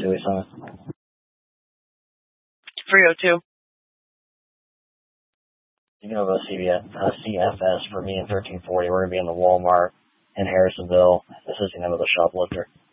Dewey Summit? 302. You can go to CFS for me in 1340. We're going to be in the Walmart in Harrisonville, assisting them with a shoplifter.